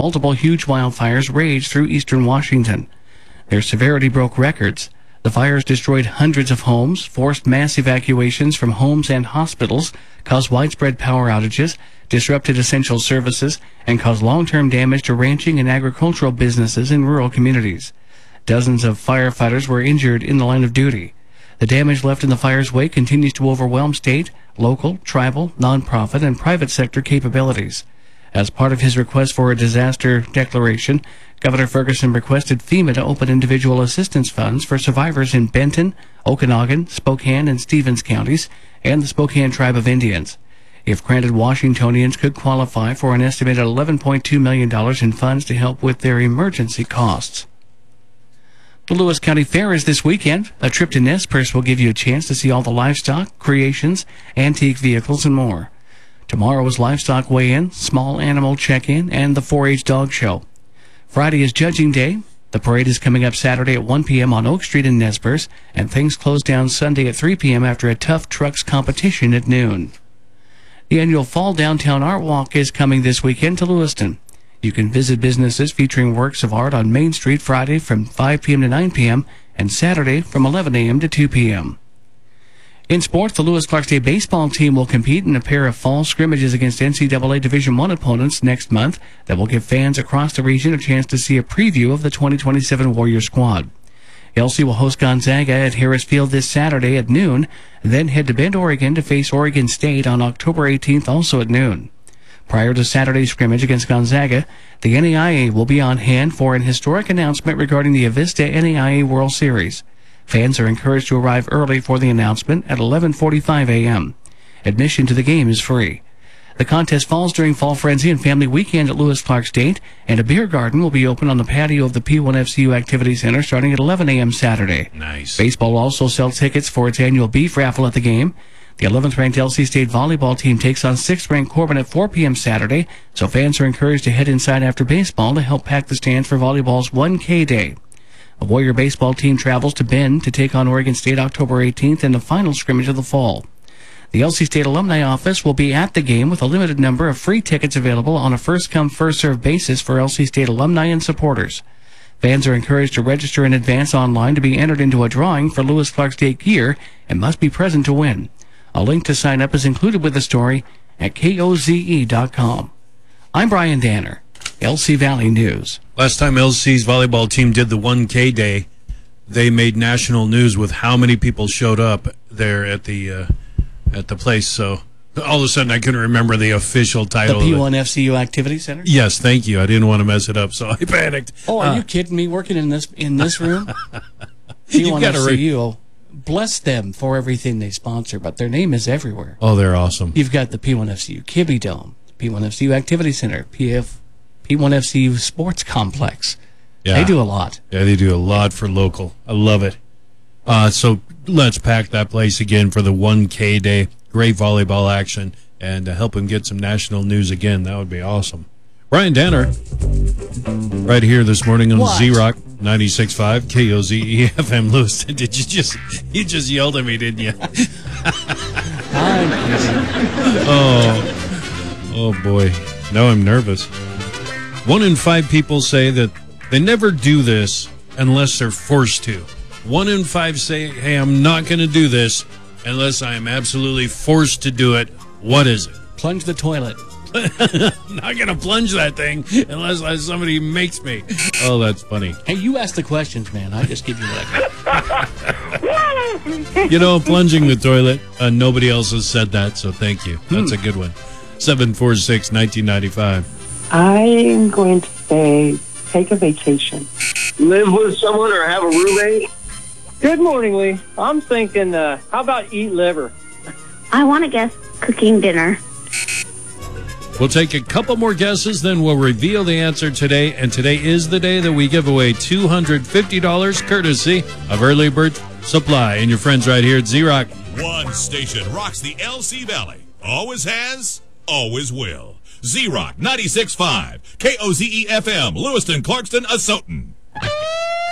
multiple huge wildfires raged through eastern Washington. Their severity broke records. The fires destroyed hundreds of homes, forced mass evacuations from homes and hospitals, caused widespread power outages, disrupted essential services, and caused long-term damage to ranching and agricultural businesses in rural communities. Dozens of firefighters were injured in the line of duty. The damage left in the fire's wake continues to overwhelm state, local, tribal, nonprofit, and private sector capabilities. As part of his request for a disaster declaration, Governor Ferguson requested FEMA to open individual assistance funds for survivors in Benton, Okanogan, Spokane, and Stevens counties, and the Spokane Tribe of Indians. If granted, Washingtonians could qualify for an estimated $11.2 million in funds to help with their emergency costs. The Lewis County Fair is this weekend. A trip to Nez Perce will give you a chance to see all the livestock, creations, antique vehicles, and more. Tomorrow is livestock weigh-in, small animal check-in, and the 4-H dog show. Friday is Judging Day. The parade is coming up Saturday at 1 p.m. on Oak Street in Nez Perce, and things close down Sunday at 3 p.m. after a tough trucks competition at noon. The annual Fall Downtown Art Walk is coming this weekend to Lewiston. You can visit businesses featuring works of art on Main Street Friday from 5 p.m. to 9 p.m. and Saturday from 11 a.m. to 2 p.m. In sports, the Lewis-Clark State baseball team will compete in a pair of fall scrimmages against NCAA Division I opponents next month that will give fans across the region a chance to see a preview of the 2027 Warrior squad. LC will host Gonzaga at Harris Field this Saturday at noon, then head to Bend, Oregon to face Oregon State on October 18th, also at noon. Prior to Saturday's scrimmage against Gonzaga, the NAIA will be on hand for an historic announcement regarding the Avista NAIA World Series. Fans are encouraged to arrive early for the announcement at 11:45 a.m. Admission to the game is free. The contest falls during Fall Frenzy and Family Weekend at Lewis-Clark State, and a beer garden will be open on the patio of the P1FCU Activity Center starting at 11 a.m. Saturday. Nice. Baseball will also sell tickets for its annual beef raffle at the game. The 11th-ranked LC State volleyball team takes on 6th-ranked Corbin at 4 p.m. Saturday, so fans are encouraged to head inside after baseball to help pack the stands for volleyball's 1K Day. The Warrior baseball team travels to Bend to take on Oregon State October 18th in the final scrimmage of the fall. The LC State Alumni Office will be at the game with a limited number of free tickets available on a first-come, first-served basis for LC State alumni and supporters. Fans are encouraged to register in advance online to be entered into a drawing for Lewis-Clark State gear and must be present to win. A link to sign up is included with the story at koze.com. I'm Brian Danner, LC Valley News. Last time LC's volleyball team did the 1K Day, they made national news with how many people showed up there at the place. So all of a sudden I couldn't remember the official title. The P1FCU Activity Center? Yes, thank you. I didn't want to mess it up, so I panicked. Oh, are you kidding me? Working in this room? P1FCU, bless them for everything they sponsor, but their name is everywhere. Oh, they're awesome. You've got the P1FCU Kibbe Dome, P1FCU Activity Center, P1FCU Sports Complex. Yeah. They do a lot. Yeah, they do a lot for local. I love it. So let's pack that place again for the 1K Day. Great volleyball action, and help him get some national news again. That would be awesome. Brian Danner, right here this morning on Z-Rock 96.5 KOZE FM Lewiston. Did you just yelled at me, didn't you? I'm kidding. Oh boy. Now I'm nervous. 1 in 5 people say that they never do this unless they're forced to. 1 in 5 say, hey, I'm not going to do this unless I am absolutely forced to do it. What is it? Plunge the toilet. I'm not going to plunge that thing unless somebody makes me. Oh, that's funny. Hey, you ask the questions, man. I just give you what I got. You know, plunging the toilet, nobody else has said that, so thank you. That's a good one. 746-1995. I'm going to say take a vacation. Live with someone or have a roommate? Good morning, Lee. I'm thinking, how about eat liver? I want to guess cooking dinner. We'll take a couple more guesses, then we'll reveal the answer today. And today is the day that we give away $250 courtesy of Early Bird Supply. And your friends right here at Z-Rock. One station rocks the LC Valley. Always has, always will. Z-Rock 96.5, KOZE FM, Lewiston, Clarkston, Asotin.